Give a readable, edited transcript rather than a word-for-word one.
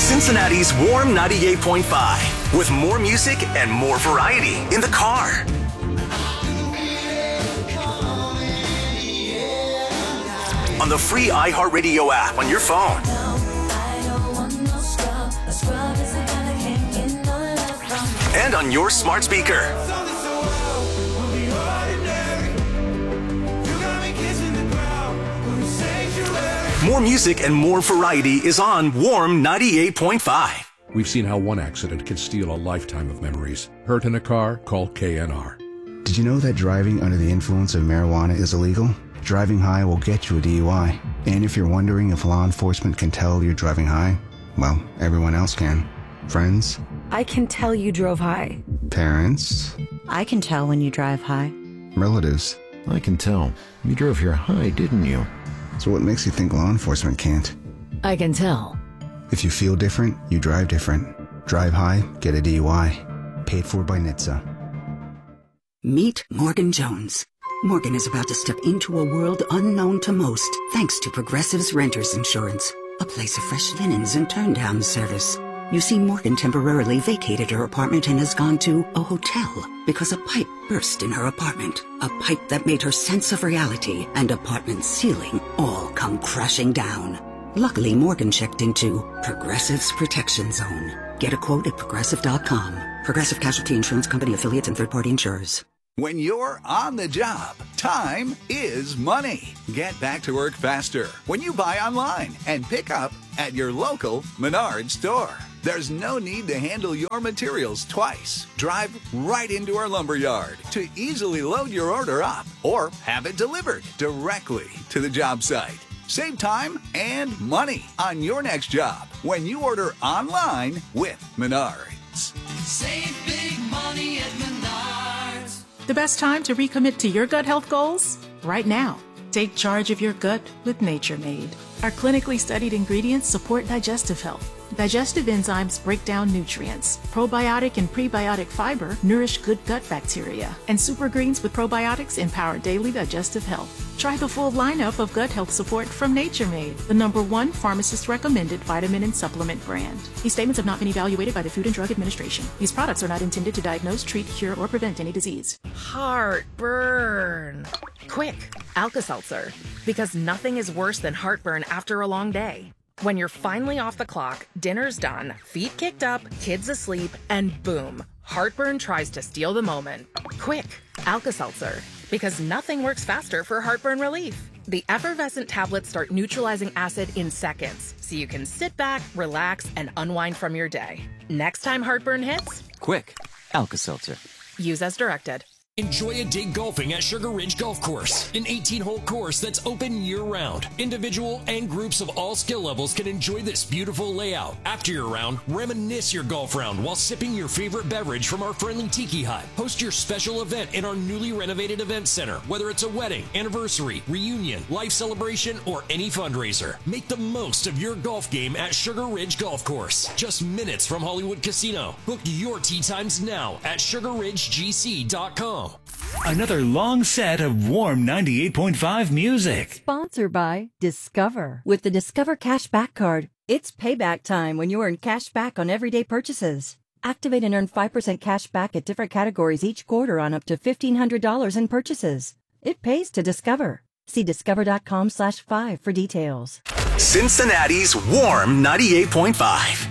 Cincinnati's Warm 98.5 with more music and more variety in the car. On the free iHeartRadio app on your phone. And on your smart speaker. More music and more variety is on Warm 98.5. We've seen how one accident can steal a lifetime of memories. Hurt in a car? Call KNR. Did you know that driving under the influence of marijuana is illegal? Driving high will get you a DUI. And if you're wondering if law enforcement can tell you're driving high, well, everyone else can. Friends? I can tell you drove high. Parents? I can tell when you drive high. Relatives? I can tell. You drove here high, didn't you? So what makes you think law enforcement can't? I can tell. If you feel different, you drive different. Drive high, get a DUI. Paid for by NHTSA. Meet Morgan Jones. Morgan is about to step into a world unknown to most, thanks to Progressive's Renters Insurance, a place of fresh linens and turn-down service. You see, Morgan temporarily vacated her apartment and has gone to a hotel because a pipe burst in her apartment. A pipe that made her sense of reality and apartment ceiling all come crashing down. Luckily, Morgan checked into Progressive's Protection Zone. Get a quote at Progressive.com. Progressive Casualty Insurance Company affiliates and third-party insurers. When you're on the job, time is money. Get back to work faster when you buy online and pick up at your local Menards store. There's no need to handle your materials twice. Drive right into our lumber yard to easily load your order up or have it delivered directly to the job site. Save time and money on your next job when you order online with Menards. Save big money at Menards. The best time to recommit to your gut health goals? Right now. Take charge of your gut with Nature Made. Our clinically studied ingredients support digestive health. Digestive enzymes break down nutrients. Probiotic and prebiotic fiber nourish good gut bacteria. And super greens with probiotics empower daily digestive health. Try the full lineup of gut health support from Nature Made, the #1 pharmacist-recommended vitamin and supplement brand. These statements have not been evaluated by the Food and Drug Administration. These products are not intended to diagnose, treat, cure, or prevent any disease. Heartburn. Quick, Alka-Seltzer. Because nothing is worse than heartburn after a long day. When you're finally off the clock, dinner's done, feet kicked up, kids asleep, and boom, heartburn tries to steal the moment. Quick, Alka-Seltzer. Because nothing works faster for heartburn relief. The effervescent tablets start neutralizing acid in seconds, so you can sit back, relax, and unwind from your day. Next time heartburn hits, quick, Alka-Seltzer. Use as directed. Enjoy a day golfing at Sugar Ridge Golf Course, an 18-hole course that's open year-round. Individual and groups of all skill levels can enjoy this beautiful layout. After your round, reminisce your golf round while sipping your favorite beverage from our friendly tiki hut. Host your special event in our newly renovated event center, whether it's a wedding, anniversary, reunion, life celebration, or any fundraiser. Make the most of your golf game at Sugar Ridge Golf Course, just minutes from Hollywood Casino. Book your tee times now at sugarridgegc.com. Another long set of Warm 98.5 music. Sponsored by Discover. With the Discover Cashback Card, it's payback time when you earn cash back on everyday purchases. Activate and earn 5% cash back at different categories each quarter on up to $1,500 in purchases. It pays to Discover. See discover.com/5 for details. Cincinnati's Warm 98.5.